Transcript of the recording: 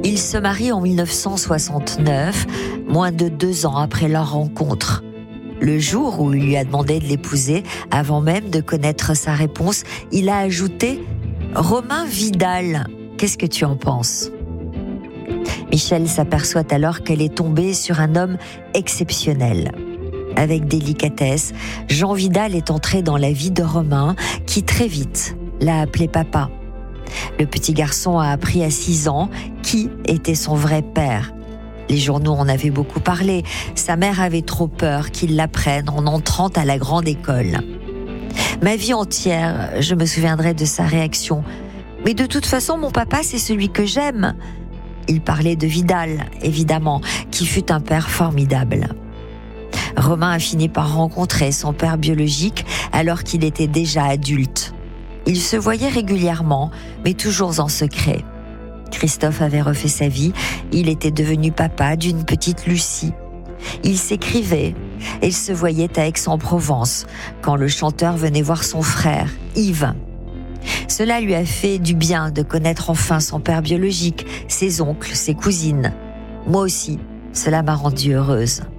Ils se marient en 1969, moins de 2 ans après leur rencontre. Le jour où il lui a demandé de l'épouser, avant même de connaître sa réponse, il a ajouté « Romain Vidal, qu'est-ce que tu en penses ?» Michel s'aperçoit alors qu'elle est tombée sur un homme exceptionnel. Avec délicatesse, Jean Vidal est entré dans la vie de Romain, qui très vite l'a appelé papa. Le petit garçon a appris à 6 ans qui était son vrai père. Les journaux en avaient beaucoup parlé. Sa mère avait trop peur qu'il l'apprenne en entrant à la grande école. Ma vie entière, je me souviendrai de sa réaction. « Mais de toute façon, mon papa, c'est celui que j'aime. » Il parlait de Vidal, évidemment, qui fut un père formidable. Romain a fini par rencontrer son père biologique alors qu'il était déjà adulte. Ils se voyaient régulièrement, mais toujours en secret. Christophe avait refait sa vie, il était devenu papa d'une petite Lucie. Ils s'écrivaient et se voyaient à Aix-en-Provence quand le chanteur venait voir son frère, Yves. Cela lui a fait du bien de connaître enfin son père biologique, ses oncles, ses cousines. Moi aussi, cela m'a rendue heureuse.